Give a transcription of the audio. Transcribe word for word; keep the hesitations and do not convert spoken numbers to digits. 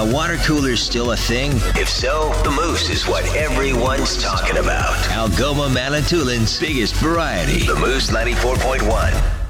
Are water coolers still a thing? If so, the Moose is what everyone's talking about. Algoma Manitoulin's biggest variety. The Moose ninety-four point one.